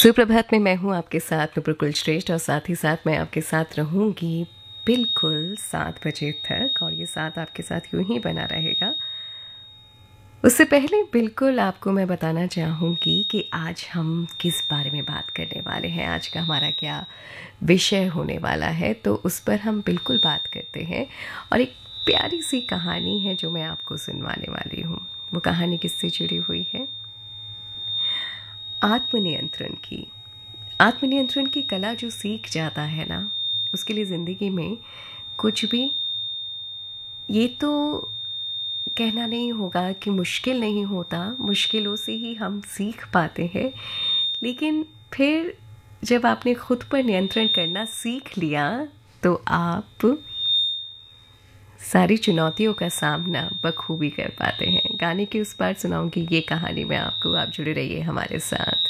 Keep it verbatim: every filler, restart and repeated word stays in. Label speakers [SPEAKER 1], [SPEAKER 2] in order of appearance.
[SPEAKER 1] सुप्रभात में मैं हूँ आपके साथ नुपुर श्रेष्ठ और साथ ही साथ मैं आपके साथ रहूँगी बिल्कुल सात बजे तक और ये साथ आपके साथ यूं ही बना रहेगा। उससे पहले बिल्कुल आपको मैं बताना चाहूँगी कि आज हम किस बारे में बात करने वाले हैं, आज का हमारा क्या विषय होने वाला है, तो उस पर हम बिल्कुल बात करते हैं। और एक प्यारी सी कहानी है जो मैं आपको सुनवाने वाली हूँ। वो कहानी किससे जुड़ी हुई है? आत्मनियंत्रण की। आत्मनियंत्रण की कला जो सीख जाता है ना, उसके लिए ज़िंदगी में कुछ भी, ये तो कहना नहीं होगा कि मुश्किल नहीं होता, मुश्किलों से ही हम सीख पाते हैं। लेकिन फिर जब आपने खुद पर नियंत्रण करना सीख लिया तो आप सारी चुनौतियों का सामना बखूबी कर पाते हैं। गाने की उस पार सुनाऊंगी ये कहानी मैं आपको, आप जुड़े रहिए हमारे साथ।